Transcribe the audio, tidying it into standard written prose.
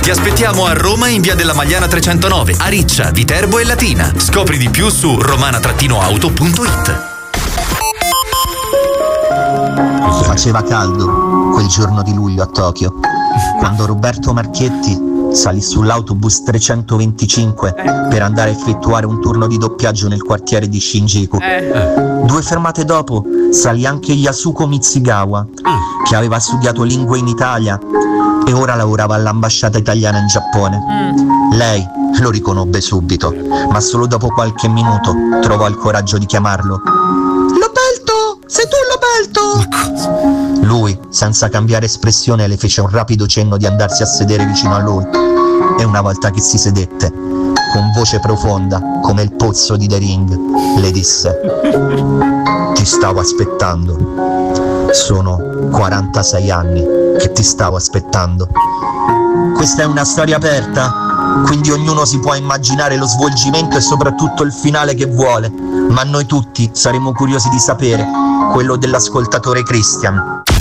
Ti aspettiamo a Roma in via della Magliana 309, a Riccia, Viterbo e Latina. Scopri di più su romana-auto.it. Faceva caldo quel giorno di luglio a Tokyo, quando Roberto Marchetti salì sull'autobus 325 per andare a effettuare un turno di doppiaggio nel quartiere di Shinjuku. 2 fermate dopo salì anche Yasuko Mitsugawa, che aveva studiato lingue in Italia e ora lavorava all'ambasciata italiana in Giappone. Lei lo riconobbe subito, ma solo dopo qualche minuto trovò il coraggio di chiamarlo. Lobelto! Sei tu, Lobelto! Lui, senza cambiare espressione, le fece un rapido cenno di andarsi a sedere vicino a lui. E una volta che si sedette, con voce profonda, come il pozzo di The Ring, le disse: ti stavo aspettando. Sono 46 anni che ti stavo aspettando. Questa è una storia aperta, quindi ognuno si può immaginare lo svolgimento e soprattutto il finale che vuole, ma noi tutti saremo curiosi di sapere quello dell'ascoltatore Christian.